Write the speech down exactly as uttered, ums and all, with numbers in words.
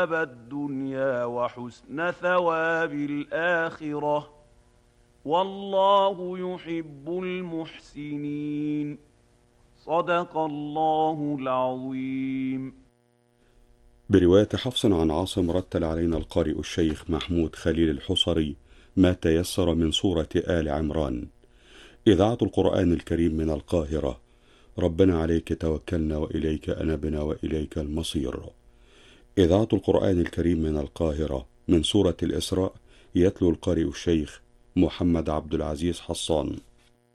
ثواب الدنيا وحسن ثواب الآخرة، والله يحب المحسنين. صدق الله العظيم. برواية حفص عن عاصم رتل علينا القارئ الشيخ محمود خليل الحصري ما تيسر من سورة آل عمران. إذاعة القرآن الكريم من القاهرة. ربنا عليك توكلنا وإليك أنبنا وإليك المصير. إذاعة القرآن الكريم من القاهرة. من سورة الإسراء يتلو القارئ الشيخ محمد عبد العزيز حصان.